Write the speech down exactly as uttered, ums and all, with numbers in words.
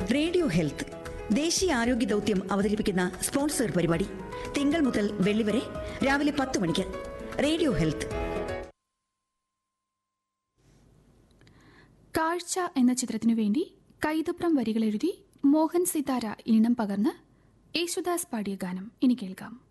Radio health ദേശീയ ആരോഗ്യ ദൗത്യം അവതരിപ്പിക്കുന്ന സ്പോൺസർ പരിപാടി തിങ്കൾ മുതൽ വെള്ളി വരെ രാവിലെ പത്ത് മണിക്ക്. Radio health. കാഴ്ച എന്ന ചിത്രത്തിനു വേണ്ടി കൈതപ്രം വരികൾ എഴുതി മോഹൻ സിതാര ഈണം പകർന്ന് യേശുദാസ് പാടിയ ഗാനം ഇനി കേൾക്കാം.